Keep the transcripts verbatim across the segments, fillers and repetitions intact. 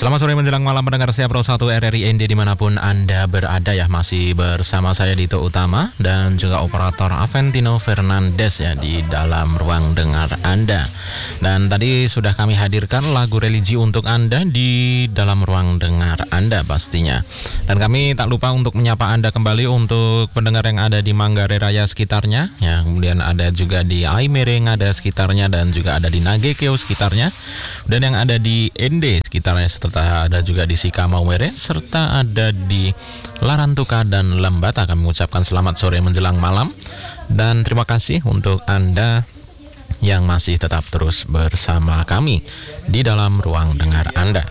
Selamat sore menjelang malam pendengar setia Pro satu R R I N D dimanapun Anda berada ya. Masih bersama saya Dito Utama dan juga operator Aventino Fernandes ya di dalam ruang dengar Anda. Dan tadi sudah kami hadirkan lagu religi untuk Anda di dalam ruang dengar Anda pastinya. Dan kami tak lupa untuk menyapa Anda kembali untuk pendengar yang ada di Manggarai Raya sekitarnya ya. Kemudian ada juga di Aimere yang ada sekitarnya dan juga ada di Nagekeo sekitarnya. Dan yang ada di N D sekitarnya, serta ada juga di Sikamauere, serta ada di Larantuka dan Lembata. Kami mengucapkan selamat sore menjelang malam dan terima kasih untuk Anda yang masih tetap terus bersama kami di dalam ruang dengar Anda.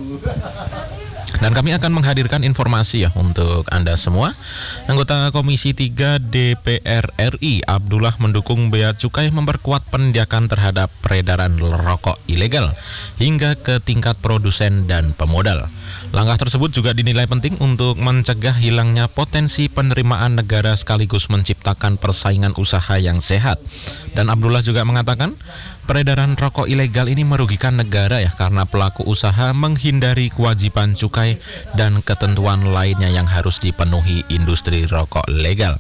Dan kami akan menghadirkan informasi ya untuk Anda semua. Anggota Komisi tiga D P R R I Abdullah mendukung Bea Cukai memperkuat penindakan terhadap peredaran rokok ilegal hingga ke tingkat produsen dan pemodal. Langkah tersebut juga dinilai penting untuk mencegah hilangnya potensi penerimaan negara sekaligus menciptakan persaingan usaha yang sehat. Dan Abdullah juga mengatakan peredaran rokok ilegal ini merugikan negara ya, karena pelaku usaha menghindari kewajiban cukai dan ketentuan lainnya yang harus dipenuhi industri rokok legal.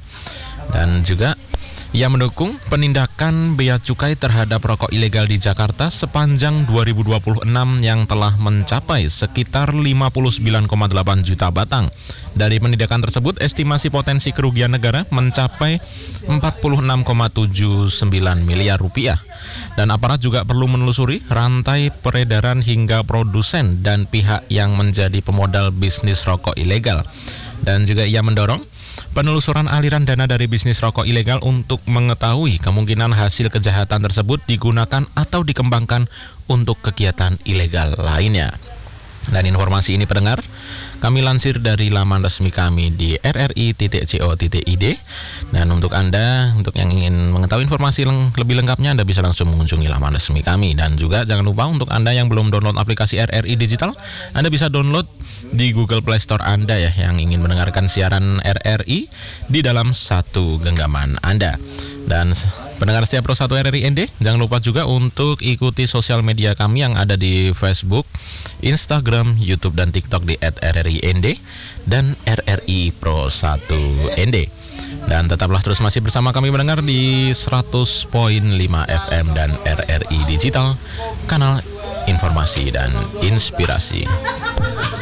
Dan juga ia mendukung penindakan bea cukai terhadap rokok ilegal di Jakarta sepanjang dua ribu dua puluh enam yang telah mencapai sekitar lima puluh sembilan koma delapan juta batang. Dari penindakan tersebut, estimasi potensi kerugian negara mencapai empat puluh enam koma tujuh sembilan miliar rupiah. Dan aparat juga perlu menelusuri rantai peredaran hingga produsen dan pihak yang menjadi pemodal bisnis rokok ilegal. Dan juga ia mendorong penelusuran aliran dana dari bisnis rokok ilegal untuk mengetahui kemungkinan hasil kejahatan tersebut digunakan atau dikembangkan untuk kegiatan ilegal lainnya. Dan informasi ini pendengar kami lansir dari laman resmi kami di r r i titik co titik i d. Dan untuk Anda, untuk yang ingin mengetahui informasi leng- lebih lengkapnya, Anda bisa langsung mengunjungi laman resmi kami. Dan juga jangan lupa untuk Anda yang belum download aplikasi R R I Digital, Anda bisa download di Google Play Store Anda ya, yang ingin mendengarkan siaran R R I di dalam satu genggaman Anda. Dan pendengar setia Pro satu R R I N D, jangan lupa juga untuk ikuti sosial media kami yang ada di Facebook, Instagram, YouTube, dan TikTok di et R R I N D dan R R I Pro satu N D. Dan tetaplah terus masih bersama kami mendengar di seratus koma lima F M dan R R I Digital, kanal informasi dan inspirasi.